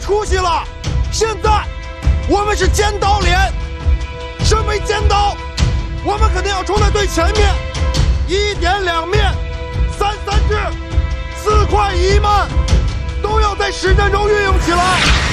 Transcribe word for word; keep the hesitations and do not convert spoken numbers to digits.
出息了。现在我们是尖刀连，身为尖刀，我们肯定要冲在最前面，一点两面，三三制，四快一慢，都要在实战中运用起来。